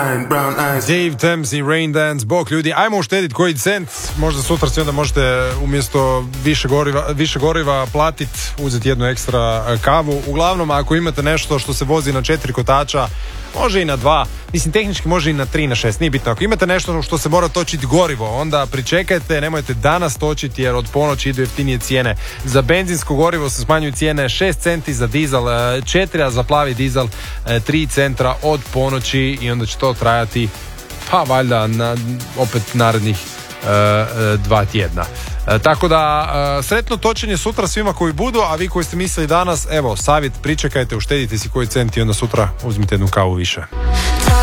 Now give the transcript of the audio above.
Dave Thames i Rain Dance. Bok ljudi, ajmo uštediti koji cent. Možda sutra si onda možete umjesto više goriva platiti, uzeti jednu ekstra kavu. Uglavnom, ako imate nešto što se vozi na 4 kotača, može i na 2, mislim tehnički može i na 3, na 6, nije bitno. Ako imate nešto što se mora točiti gorivo, onda pričekajte, nemojte danas točiti jer od ponoći idu jeftinije cijene. Za benzinsko gorivo se smanjuju cijene 6 centi, za dizel 4, a za plavi dizel 3 centra od ponoći i onda će to trajati pa valjda opet narednih 2 tjedna. Tako da sretno točenje sutra svima koji budu, a vi koji ste mislili danas, evo savjet, pričekajte, uštedite si koji cent i onda sutra uzmite jednu kavu više.